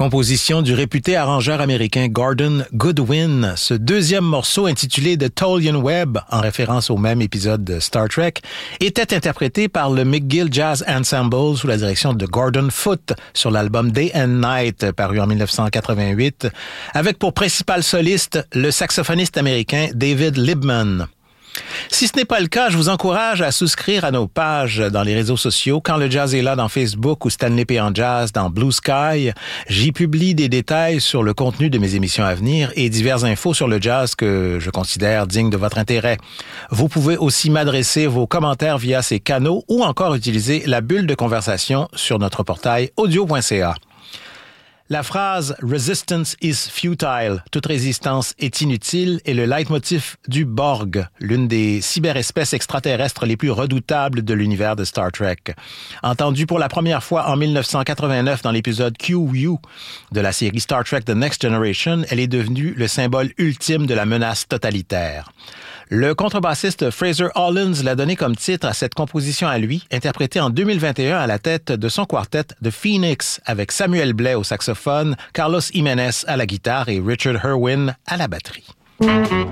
Composition du réputé arrangeur américain Gordon Goodwin. Ce deuxième morceau intitulé The Tolian Web, en référence au même épisode de Star Trek, était interprété par le McGill Jazz Ensemble sous la direction de Gordon Foote sur l'album Day and Night, paru en 1988, avec pour principal soliste le saxophoniste américain David Libman. Si ce n'est pas le cas, je vous encourage à souscrire à nos pages dans les réseaux sociaux. Quand le jazz est là dans Facebook ou Stanley P. en Jazz dans Blue Sky, j'y publie des détails sur le contenu de mes émissions à venir et diverses infos sur le jazz que je considère dignes de votre intérêt. Vous pouvez aussi m'adresser vos commentaires via ces canaux ou encore utiliser la bulle de conversation sur notre portail audio.ca. La phrase « Resistance is futile », toute résistance est inutile, est le leitmotiv du Borg, l'une des cyberespèces extraterrestres les plus redoutables de l'univers de Star Trek. Entendue pour la première fois en 1989 dans l'épisode QU de la série Star Trek The Next Generation, elle est devenue le symbole ultime de la menace totalitaire. Le contrebassiste Fraser Hollins l'a donné comme titre à cette composition à lui, interprétée en 2021 à la tête de son quartet The Phoenix, avec Samuel Blais au saxophone, Carlos Jiménez à la guitare et Richard Irwin à la batterie.